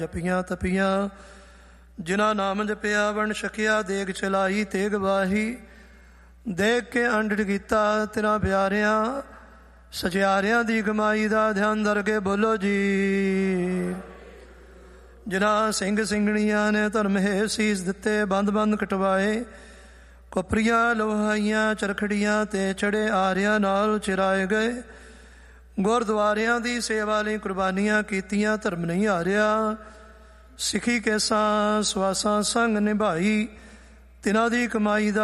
ਜਪੀਆਂ ਤਪੀਆਂ ਜਿਨ੍ਹਾਂ ਨਾਮ ਜਪਿਆ ਵਣ ਛਕਿਆ ਦੇਗ ਚਲਾਈ ਤੇਗ ਵਾਹੀ ਦੇਖ ਕੇ ਅੰਡੜ ਕੀਤਾ ਤੇਰਾ ਪਿਆਰਿਆਂ ਸਚਿਆਰਿਆਂ ਦੀ ਕਮਾਈ ਦਾ ਧਿਆਨ ਦਰਗੇ ਬੋਲੋ ਜੀ। ਜਿਨ੍ਹਾਂ ਸਿੰਘ ਸਿੰਘਣੀਆਂ ਨੇ ਧਰਮ ਹੈ ਸੀਸ ਦਿੱਤੇ ਬੰਦ ਬੰਦ ਕਟਵਾਏ ਕੋਪਰੀਆਂ ਲੋਹਾਈਆਂ ਚਰਖੜੀਆਂ ਤੇ ਚੜੇ ਆਰਿਆਂ ਨਾਲ ਚਿਰਾਏ ਗਏ ਗੁਰਦੁਆਰਿਆਂ ਦੀ ਸੇਵਾ ਲਈ ਕੁਰਬਾਨੀਆਂ ਕੀਤੀਆਂ ਧਰਮ ਨਹੀਂ ਹਾਰਿਆ ਸਿੱਖੀ ਕੇਸਾਂ ਸਵਾਸਾਂ ਸੰਗ ਨਿਭਾਈ ਤਿਨਾਂ ਦੀ ਕਮਾਈ ਦਾ